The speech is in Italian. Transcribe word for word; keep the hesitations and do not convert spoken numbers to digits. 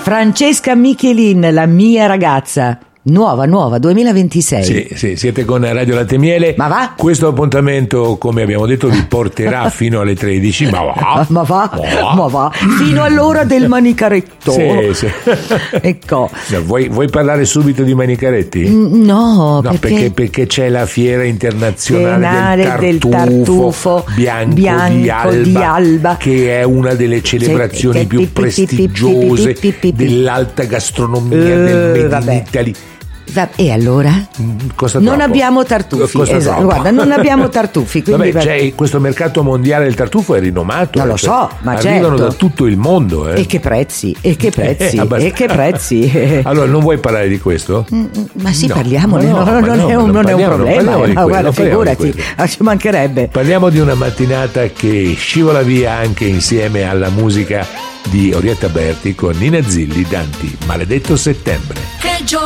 Francesca Michelin, La mia ragazza. Nuova, nuova, duemilaventisei. Sì, sì, siete con Radio Latte Miele. Ma va? Questo appuntamento, come abbiamo detto, vi porterà fino alle tredici. Ma va? Ma va? Ma va? Ma va? Fino all'ora del manicaretto. Sì, sì. Ecco. No, vuoi, vuoi parlare subito di manicaretti? Mm, No, No, perché, perché, perché c'è la fiera internazionale Biennale del del tartufo, tartufo bianco, bianco di, Alba, di Alba, che è una delle celebrazioni che- più pi- pi- pi- prestigiose pi- pi- pi- pi- dell'alta gastronomia Eh, del Made in vabbè. Italy. Va- E allora? Costa Non troppo. abbiamo tartufi. Costa Esatto, troppo. guarda, non abbiamo tartufi. Quindi Vabbè, va- cioè, questo mercato mondiale del tartufo è rinomato. Non lo eh, so, ma arrivano certo. da tutto il mondo. Eh. E che prezzi, e che prezzi, Eh, abbast- e che prezzi. Allora, non vuoi parlare di questo? Mm, Ma sì, No, parliamone, ma no, no, ma non, no, è un, non non è un parliamo, non problema. parliamo di Ma quello, guarda, non parliamo di figurati, quello. ah, ci mancherebbe. Parliamo di una mattinata che scivola via anche insieme alla musica di Orietta Berti con Nina Zilli, Danti, Maledetto settembre. Che giorno